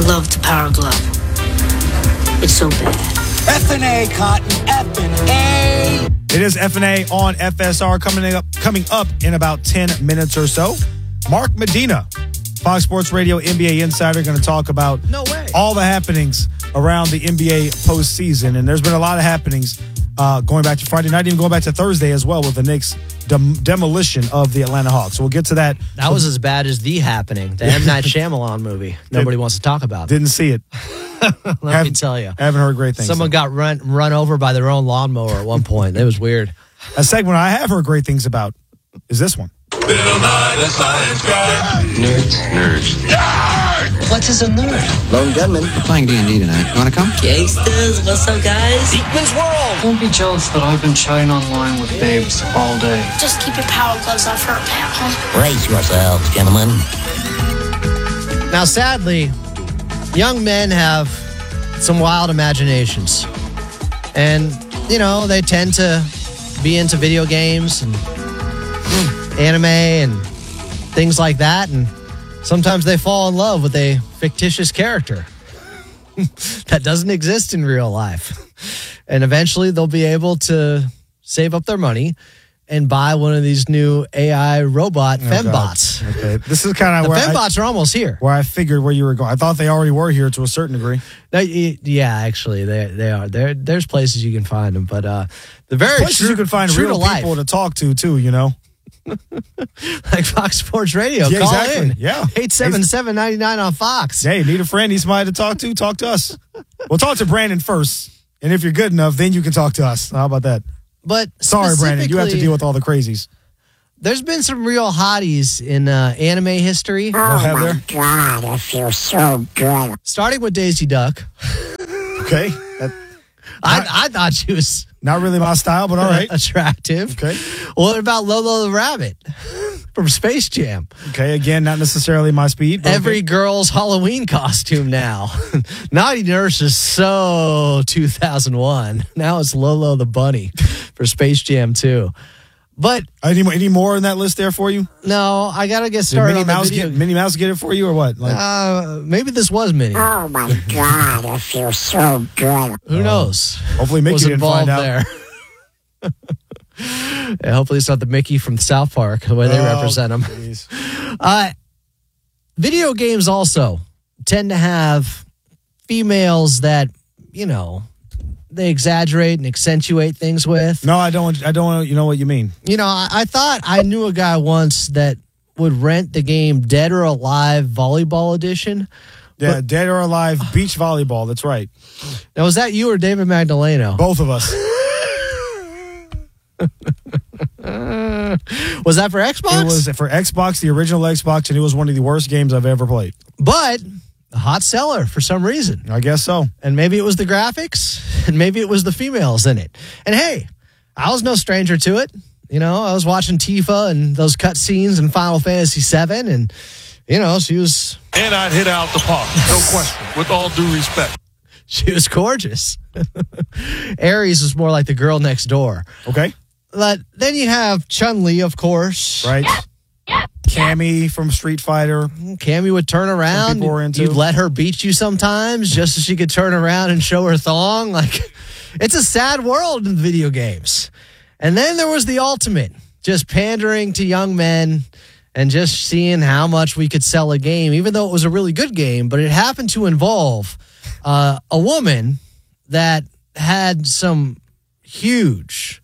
love the Power Glove. It's so bad. F&A, Cotton. F&A. It is F&A on FSR coming up in about 10 minutes or so. Mark Medina, Fox Sports Radio NBA insider, going to talk about all the happenings around the NBA postseason. And there's been a lot of happenings going back to Friday night, even going back to Thursday as well with the Knicks' demolition of the Atlanta Hawks. So we'll get to that. That was as bad as The Happening, the M. Night Shyamalan movie. Nobody wants to talk about. Didn't see it. Let me tell you. I haven't heard great things. Someone got run over by their own lawnmower at one point. It was weird. A segment I have heard great things about is this one. Bill Nye, the science guy. Nerds. Nerd! What is a nerd? Lone gunman. We're playing D&D tonight. You want to come? Gangsters, what's up, guys? Beekman's World. Don't be jealous that I've been chatting online with babes all day. Just keep your Power Gloves off her, pal. Brace yourselves, gentlemen. Now, sadly, young men have some wild imaginations. And, you know, they tend to be into video games and anime and things like that. And sometimes they fall in love with a fictitious character that doesn't exist in real life. And eventually they'll be able to save up their money and buy one of these new AI robot fembots. God. Okay, this is kind of where fembots are almost here. Where I figured where you were going. I thought they already were here to a certain degree. No, yeah, actually, they are. There's places you can find them, but the very places you can find real people to talk to too. You know, like Fox Sports Radio. Yeah, call exactly. in. Yeah, 877-99 on Fox. Hey, need a friend? Need somebody to talk to? Talk to us. We'll talk to Brandon first, and if you're good enough, then you can talk to us. How about that? But sorry, Brandon, you have to deal with all the crazies. There's been some real hotties in anime history. Oh, my God, I feel so good. Starting with Daisy Duck. Okay. I thought she was... Not really my style, but all right. Attractive. Okay. What about Lolo the Rabbit from Space Jam? Okay, again, not necessarily my speed. But every girl's Halloween costume now. Naughty Nurse is so 2001. Now it's Lolo the Bunny for Space Jam 2. But any more in that list there for you? No, I gotta get started. Did Minnie Mouse get it for you or what? Maybe this was Minnie. Oh my God, I feel so good. Who knows? Hopefully Mickey didn't find out. There. Yeah, hopefully it's not the Mickey from South Park, the way they represent him. Video games also tend to have females that, you know, they exaggerate and accentuate things with. No, I don't. You know what you mean. You know, I thought I knew a guy once that would rent the game Dead or Alive Volleyball Edition. Yeah, Dead or Alive Beach Volleyball. That's right. Now, was that you or David Magdaleno? Both of us. Was that for Xbox? It was for Xbox, the original Xbox, and it was one of the worst games I've ever played. But a hot seller for some reason. I guess so. And maybe it was the graphics, and maybe it was the females in it. And hey, I was no stranger to it. You know, I was watching Tifa and those cut scenes in Final Fantasy VII, and, you know, she was... And I'd hit out the park, no question, with all due respect. She was gorgeous. Ares was more like the girl next door. Okay. But then you have Chun-Li, of course. Right. Cammy from Street Fighter. Cammy would turn around. You'd let her beat you sometimes just so she could turn around and show her thong. Like, it's a sad world in video games. And then there was the ultimate, just pandering to young men and just seeing how much we could sell a game, even though it was a really good game. But it happened to involve a woman that had some huge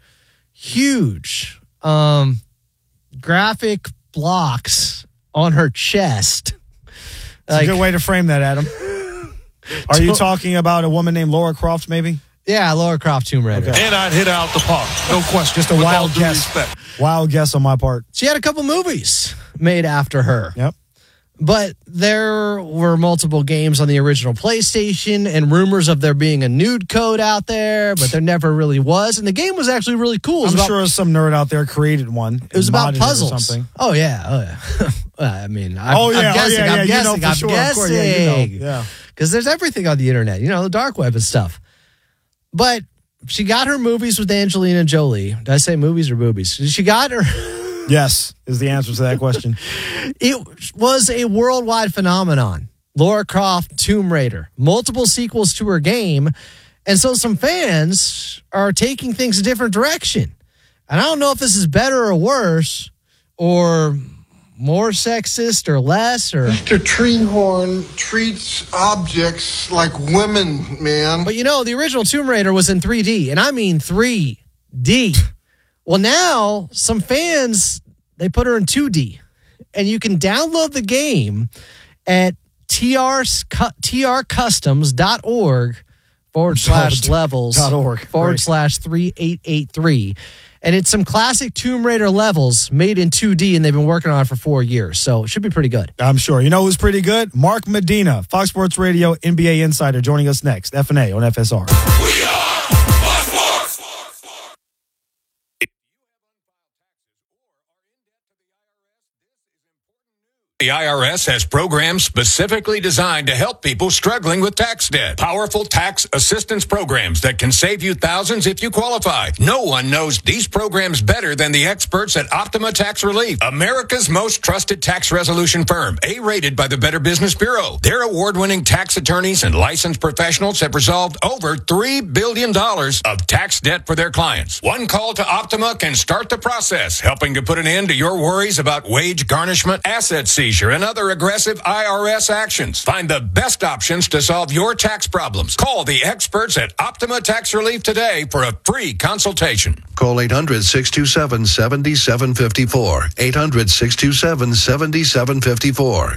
graphic blocks on her chest. That's a good way to frame that, Adam. Are you talking about a woman named Lara Croft, maybe? Yeah, Lara Croft Tomb Raider. Okay. And I'd hit out the park, no question. Just a wild guess. Wild guess on my part. She had a couple movies made after her. Yep. But there were multiple games on the original PlayStation and rumors of there being a nude code out there, but there never really was. And the game was actually really cool. I'm sure some nerd out there created one. It was about puzzles. Or something. Oh, yeah. I mean, I'm guessing. I'm you know for sure. guessing. Of course, yeah, you know. Because there's everything on the internet, you know, the dark web and stuff. But she got her movies with Angelina Jolie. Did I say movies or boobies? She got her... Yes, is the answer to that question. It was a worldwide phenomenon. Lara Croft Tomb Raider, multiple sequels to her game. And so some fans are taking things a different direction. And I don't know if this is better or worse or more sexist or less or... Mr. Treehorn treats objects like women, man. But the original Tomb Raider was in 3D, and I mean 3D. Well, now some fans, they put her in 2D. And you can download the game at trcustoms.org/levels/3883. And it's some classic Tomb Raider levels made in 2D, and they've been working on it for 4 years. So it should be pretty good. I'm sure. You know who's pretty good? Mark Medina, Fox Sports Radio NBA insider, joining us next. F&A on FSR. We are Fox Sports. The IRS has programs specifically designed to help people struggling with tax debt. Powerful tax assistance programs that can save you thousands if you qualify. No one knows these programs better than the experts at Optima Tax Relief, America's most trusted tax resolution firm, A-rated by the Better Business Bureau. Their award-winning tax attorneys and licensed professionals have resolved over $3 billion of tax debt for their clients. One call to Optima can start the process, helping to put an end to your worries about wage garnishment, asset seizure, and other aggressive IRS actions. Find the best options to solve your tax problems. Call the experts at Optima Tax Relief today for a free consultation. Call 800-627-7754. 800-627-7754.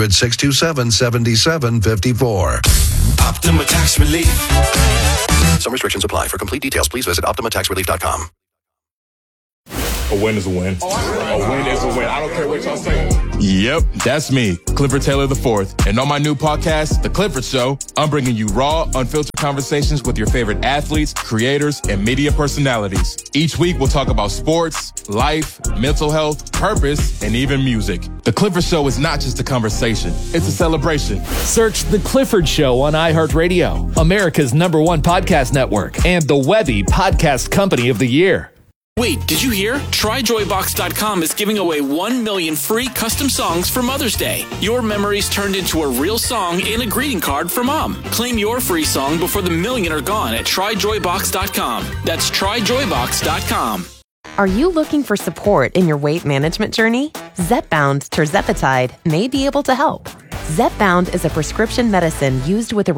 800-627-7754. Optima Tax Relief. Some restrictions apply. For complete details, please visit OptimaTaxRelief.com. A win is a win. A win is a win. I don't care what y'all say. Yep, that's me, Clifford Taylor IV. And on my new podcast, The Clifford Show, I'm bringing you raw, unfiltered conversations with your favorite athletes, creators, and media personalities. Each week, we'll talk about sports, life, mental health, purpose, and even music. The Clifford Show is not just a conversation. It's a celebration. Search The Clifford Show on iHeartRadio, America's #1 podcast network, and the Webby Podcast Company of the Year. Wait, did you hear? TryJoyBox.com is giving away 1 million free custom songs for Mother's Day. Your memories turned into a real song and a greeting card for Mom. Claim your free song before the million are gone at TryJoyBox.com. That's TryJoyBox.com. Are you looking for support in your weight management journey? Zepbound Tirzepatide may be able to help. Zepbound is a prescription medicine used with a